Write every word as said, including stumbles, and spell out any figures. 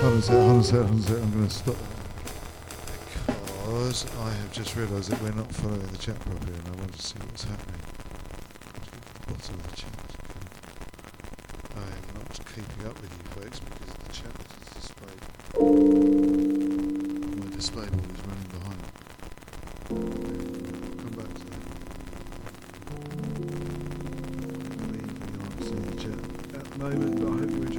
Hold on a sec, hold on a sec, hold on a sec, I'm going to stop because I have just realised that we're not following the chat properly and I want to see what's happening. Bottom of the chat. I am not keeping up with you folks because the chat is displayed. My display board is running behind. I'll come back to that. I believe you aren't seeing the chat at the moment, but hopefully